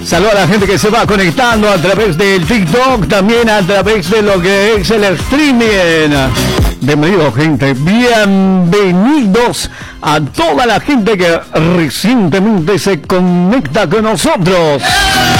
Saludos a la gente que se va conectando a través del TikTok, también a través de lo que es el streaming. Bienvenidos, gente. Bienvenidos a toda la gente que recientemente se conecta con nosotros.